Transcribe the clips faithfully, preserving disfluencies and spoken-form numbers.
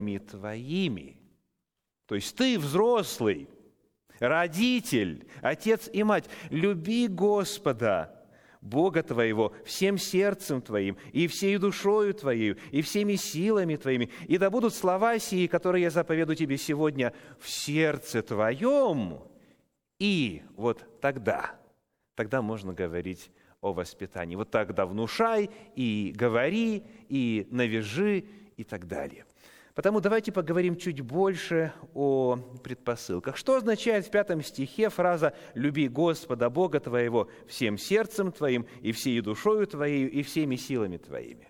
твоими». То есть ты взрослый, родитель, отец и мать. Люби Господа, Бога твоего, всем сердцем твоим, и всей душою твоей, и всеми силами твоими. И да будут слова сии, которые я заповедую тебе сегодня, в сердце твоем. И вот тогда, тогда можно говорить о воспитании. Вот тогда внушай, и говори, и навяжи, и так далее. Потому давайте поговорим чуть больше о предпосылках. Что означает в пятом стихе фраза «люби Господа Бога твоего всем сердцем твоим, и всей душою твоей, и всеми силами твоими»?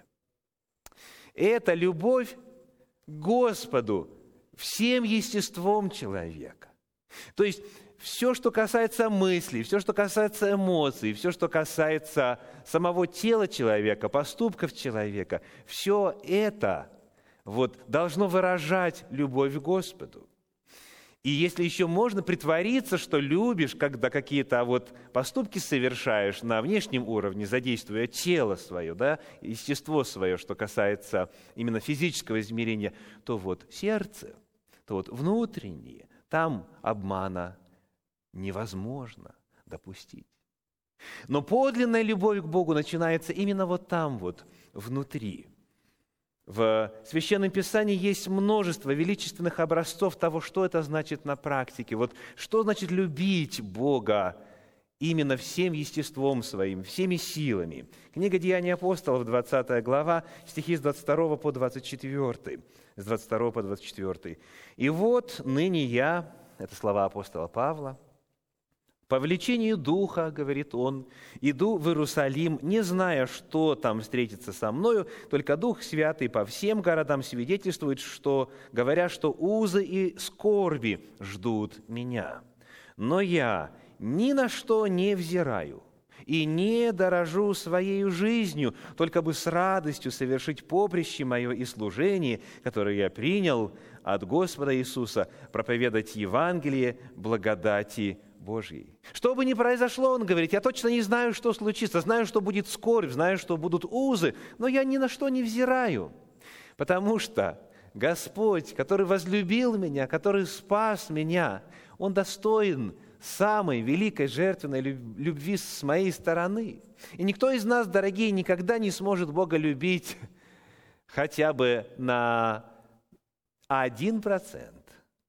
Это любовь к Господу всем естеством человека. То есть все, что касается мыслей, все, что касается эмоций, все, что касается самого тела человека, поступков человека, все это вот, должно выражать любовь к Господу. И если еще можно притвориться, что любишь, когда какие-то вот поступки совершаешь на внешнем уровне, задействуя тело свое, да, естество свое, что касается именно физического измерения, то вот сердце, то вот внутреннее, там обмана невозможно допустить. Но подлинная любовь к Богу начинается именно вот там вот, внутри. В Священном Писании есть множество величественных образцов того, что это значит на практике. Вот что значит любить Бога именно всем естеством своим, всеми силами. Книга «Деяния апостолов», двадцатая глава, стихи с двадцать второго по двадцать четвёртый. С двадцать второго по двадцать четвёртый. «И вот ныне я», это слова апостола Павла, «по влечению Духа, — говорит он, — иду в Иерусалим, не зная, что там встретится со мною, только Дух Святый по всем городам свидетельствует, что, говоря, что узы и скорби ждут меня. Но я ни на что не взираю и не дорожу своей жизнью, только бы с радостью совершить поприще мое и служение, которое я принял от Господа Иисуса, проповедать Евангелие благодати Божьей». Что бы ни произошло, он говорит, я точно не знаю, что случится, знаю, что будет скорбь, знаю, что будут узы, но я ни на что не взираю, потому что Господь, который возлюбил меня, который спас меня, Он достоин самой великой жертвенной любви с моей стороны. И никто из нас, дорогие, никогда не сможет Бога любить хотя бы на один процент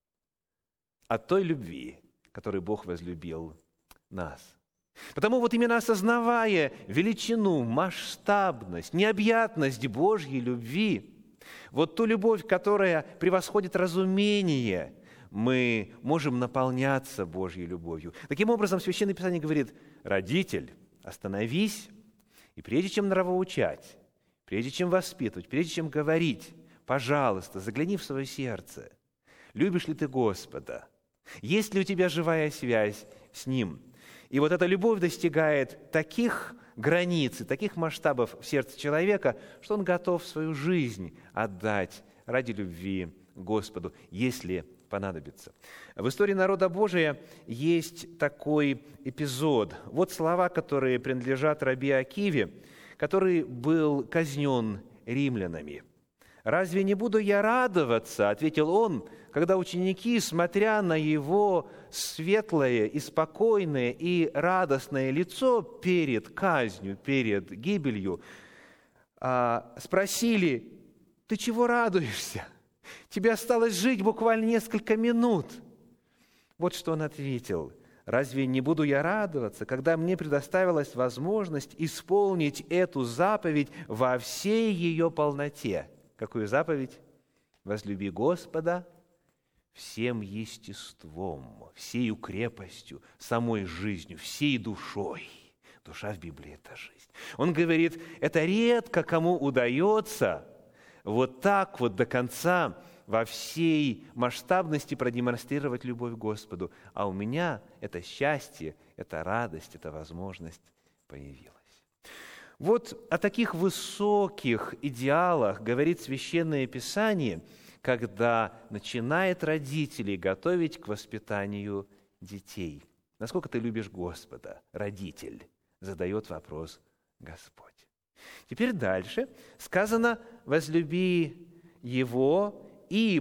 от той любви, которой Бог возлюбил нас. Потому вот именно осознавая величину, масштабность, необъятность Божьей любви, вот ту любовь, которая превосходит разумение, мы можем наполняться Божьей любовью. Таким образом, Священное Писание говорит, родитель, остановись, и прежде чем нравоучать, прежде чем воспитывать, прежде чем говорить, пожалуйста, загляни в свое сердце. Любишь ли ты Господа? Есть ли у тебя живая связь с Ним? И вот эта любовь достигает таких границ и таких масштабов в сердце человека, что он готов свою жизнь отдать ради любви к Господу, если понадобится. В истории народа Божия есть такой эпизод. Вот слова, которые принадлежат раби Акиве, который был казнен римлянами. «Разве не буду я радоваться, — ответил он, — когда ученики, смотря на его светлое и спокойное и радостное лицо перед казнью, перед гибелью, спросили, ты чего радуешься? Тебе осталось жить буквально несколько минут». Вот что он ответил. «Разве не буду я радоваться, когда мне предоставилась возможность исполнить эту заповедь во всей ее полноте?» Какую заповедь? «Возлюби Господа всем естеством, всею крепостью, самой жизнью, всей душой». Душа в Библии – это жизнь. Он говорит, это редко кому удается вот так вот до конца во всей масштабности продемонстрировать любовь к Господу. А у меня это счастье, это радость, эта возможность появилась. Вот о таких высоких идеалах говорит Священное Писание, когда начинает родителей готовить к воспитанию детей. Насколько ты любишь Господа, родитель? Задает вопрос Господь. Теперь дальше сказано, возлюби Его и